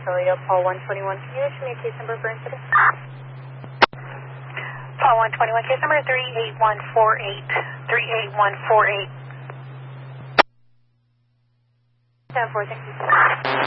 Visalia, Paul 121. Can you issue me a case number for incident? Paul 121, case number 38148. 38148. 10-4, thank you.